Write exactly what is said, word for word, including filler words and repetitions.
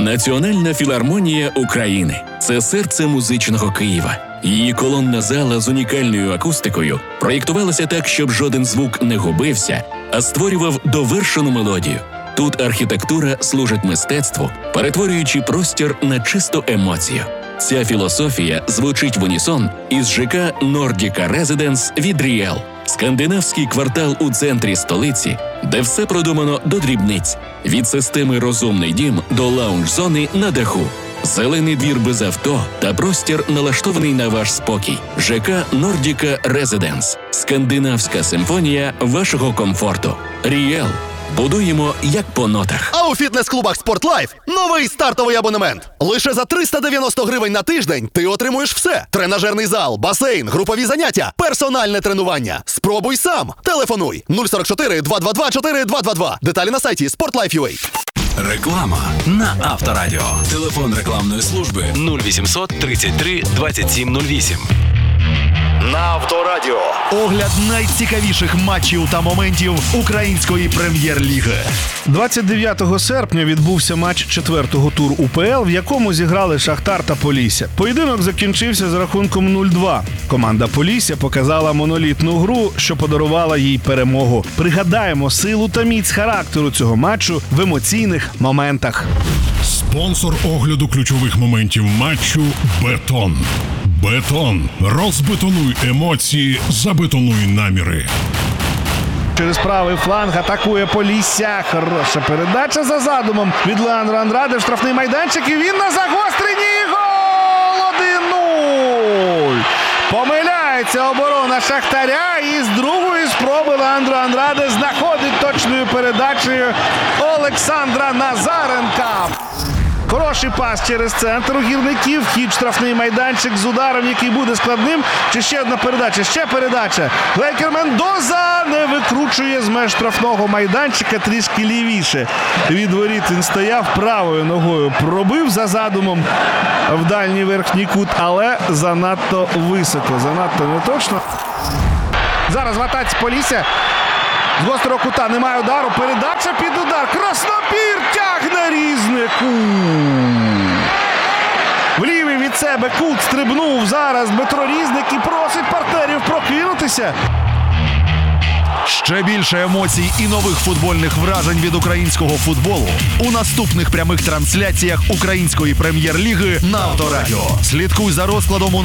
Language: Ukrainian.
Національна філармонія України – це серце музичного Києва. Її колонна зала з унікальною акустикою проєктувалася так, щоб жоден звук не губився, а створював довершену мелодію. Тут архітектура служить мистецтву, перетворюючи простір на чисту емоцію. Ця філософія звучить в унісон із ЖК Nordica Residence від Ріел. Скандинавський квартал у центрі столиці, де все продумано до дрібниць. Від системи «Розумний дім» до лаунж-зони на даху. Зелений двір без авто та простір, налаштований на ваш спокій. ЖК Nordica Residence. Скандинавська симфонія вашого комфорту. Ріел. Будуємо як по нотах. А у фітнес-клубах «Спортлайф» новий стартовий абонемент. Лише за триста дев'яносто гривень на тиждень ти отримуєш все. Тренажерний зал, басейн, групові заняття, персональне тренування. Спробуй сам. Телефонуй нуль сорок чотири два два два чотири два два два. Деталі на сайті спортлайф крапка ю а. Реклама на Авторадіо. Телефон рекламної служби нуль вісімсот тридцять три двадцять сім нуль вісім. На Авторадіо. Огляд найцікавіших матчів та моментів української прем'єр-ліги. двадцять дев'ятого серпня відбувся матч четвертого туру УПЛ, в якому зіграли Шахтар та Полісся. Поєдинок закінчився з рахунком нуль два. Команда Полісся показала монолітну гру, що подарувала їй перемогу. Пригадаємо силу та міць характеру цього матчу в емоційних моментах. Спонсор огляду ключових моментів матчу «Бетон». «Бетон». Розбетонуй емоції, забетонуй наміри. Через правий фланг атакує Полісся. Хороша передача за задумом від Леандро Андраде в штрафний майданчик. І він на загостренні. Гол! один нуль! Помиляється оборона Шахтаря. І з другої спроби Леандро Андраде знаходить точною передачею Олександра Назаренка. Хороший пас через центр у гірників. Хід штрафний майданчик з ударом, який буде складним. Чи ще одна передача? Ще передача. Лекер Мендоза не викручує з меж штрафного майданчика, трішки лівіше. Від воріт він стояв, правою ногою пробив за задумом в дальній верхній кут, але занадто високо, занадто неточно. Зараз в атаці Полісся. З гострого кута немає удару. Передача під удар. Краснопір тягне Різнику. В лівий від себе кут стрибнув зараз Дмитро Різник і просить партнерів прокинутися. Ще більше емоцій і нових футбольних вражень від українського футболу у наступних прямих трансляціях української прем'єр-ліги на Авторадіо. Слідкуй за розкладом у